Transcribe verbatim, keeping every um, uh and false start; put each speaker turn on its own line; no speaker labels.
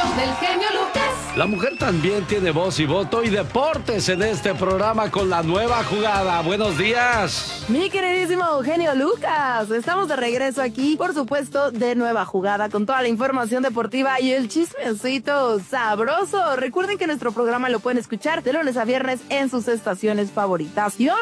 show del genio Lucas.
La mujer también tiene voz y voto y deportes en este programa con la nueva jugada. Buenos días.
Mi queridísimo genio Lucas, estamos de regreso aquí, por supuesto, de nueva jugada con toda la información deportiva y el chismecito sabroso. Recuerden que nuestro programa lo pueden escuchar de lunes a viernes en sus estaciones favoritas. Y